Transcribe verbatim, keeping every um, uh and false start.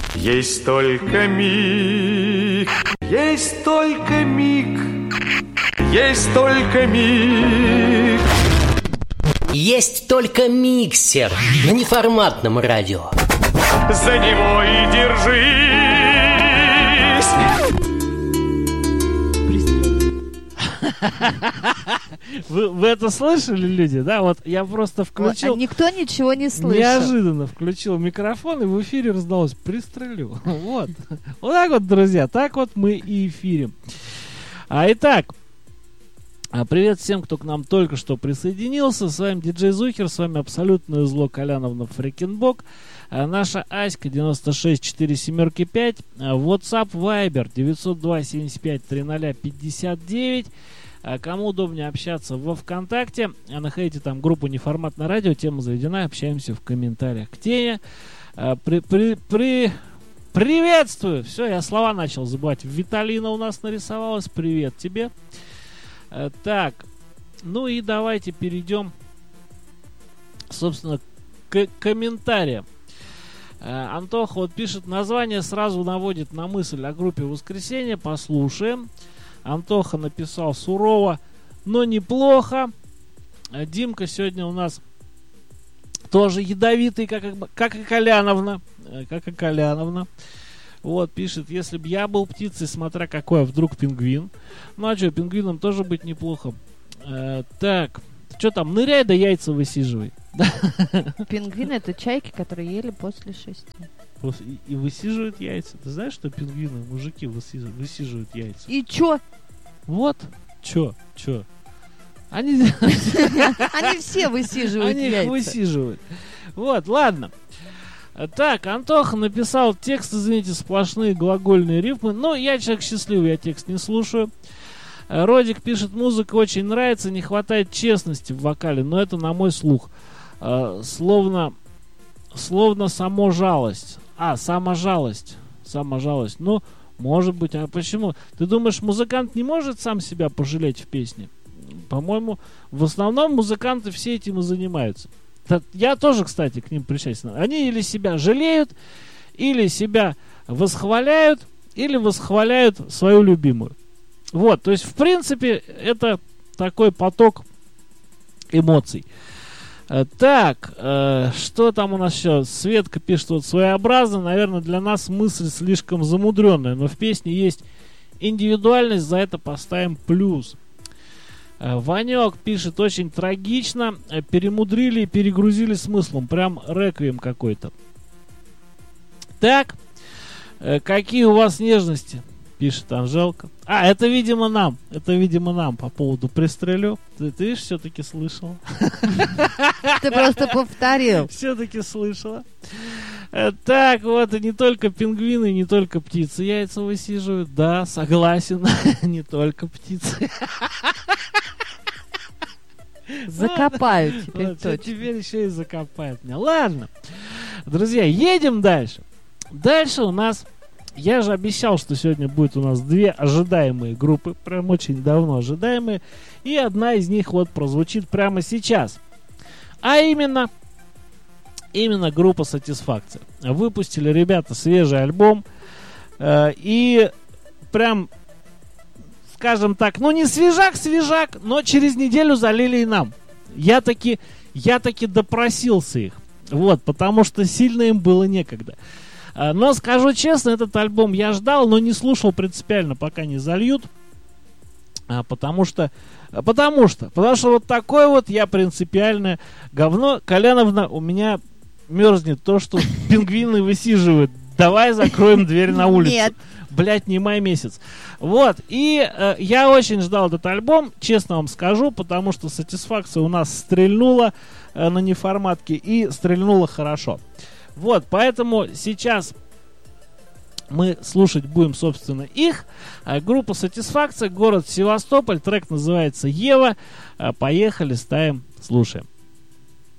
Есть только миг, есть только миг, есть только миг. Есть только миксер на неформатном радио. За него и держись. Вы, вы это слышали, люди, да? Вот я просто включил... А никто ничего не слышал. Неожиданно включил микрофон, и в эфире раздалось «Пристрелю». Вот. Вот так вот, друзья, так вот мы и эфирим. А, итак, привет всем, кто к нам только что присоединился. С вами диджей Зухер, с вами абсолютное зло Коляновна Фрикенбок. А наша Аська девяносто шесть четыре семь пять. WhatsApp Viber девятьсот два семьдесят пять тридцать пятьдесят девять. А кому удобнее общаться во ВКонтакте, находите там группу «Неформатное радио», тема заведена, общаемся в комментариях к теме. А, при, при, при, приветствую! Все, я слова начал забывать. Виталина у нас нарисовалась, привет тебе. А, так, ну и давайте перейдем, собственно, к комментариям. А, Антоха вот пишет, название сразу наводит на мысль о группе «Воскресенье», послушаем. Антоха написал сурово, но неплохо. Димка сегодня у нас тоже ядовитый, как, как и Коляновна. Как и Коляновна. Вот, пишет, если бы я был птицей, смотря какой, а вдруг пингвин. Ну а что, пингвином тоже быть неплохо. Э, так, что там, ныряй да яйца высиживай. Пингвины — это чайки, которые ели после шести. И, и высиживают яйца. Ты знаешь, что пингвины, мужики высиживают, высиживают яйца? И чё? Вот, чё, чё. Они... Они все высиживают яйца. Они их высиживают. Вот, ладно. Так, Антоха написал текст, извините, сплошные глагольные рифмы. Но я человек счастливый, я текст не слушаю. Родик пишет, музыка очень нравится, не хватает честности в вокале, но это на мой слух. Словно... Словно само жалость. А, саможалость. Саможалость. Ну, может быть, а почему? Ты думаешь, музыкант не может сам себя пожалеть в песне? По-моему, в основном музыканты все этим и занимаются. Я тоже, кстати, к ним причастен. Они или себя жалеют, или себя восхваляют, или восхваляют свою любимую. Вот, то есть, в принципе, это такой поток эмоций. Так, э, что там у нас еще? Светка пишет, вот своеобразно, наверное, для нас мысль слишком замудренная, но в песне есть индивидуальность, за это поставим плюс. Э, Ванек пишет, очень трагично, э, перемудрили и перегрузили смыслом, прям реквием какой-то. Так, э, какие у вас нежности? Пишет Анжелка. А, это, видимо, нам. Это, видимо, нам по поводу «Пристрелю». Ты, ты видишь, все-таки слышала. Ты просто повторил. Все-таки слышала. Так, вот, и не только пингвины, не только птицы яйца высиживают. Да, согласен. Не только птицы. Закопают теперь вот, точно. Теперь еще и закопают меня. Ладно. Друзья, едем дальше. Дальше у нас... Я же обещал, что сегодня будет у нас две ожидаемые группы, прям очень давно ожидаемые, и одна из них вот прозвучит прямо сейчас. А именно, именно группа «Сатисфакция». Выпустили ребята свежий альбом, э, и прям, скажем так, ну не свежак-свежак, но через неделю залили и нам. Я таки, я таки допросился их, вот, потому что сильно им было некогда. Но скажу честно, этот альбом я ждал, но не слушал принципиально, пока не зальют. Потому что, потому что, потому что вот такое вот я принципиальное говно. Коляновна, у меня мерзнет то, что пингвины высиживают. Давай закроем дверь на улицу. Нет. Блять, не май месяц. Вот, и э, я очень ждал этот альбом, честно вам скажу, потому что «Сатисфакция» у нас стрельнула э, на неформатке и стрельнула хорошо. Вот, поэтому сейчас мы слушать будем, собственно, их. Группа «Сатисфакция», город Севастополь, трек называется «Ева». Поехали, ставим, слушаем.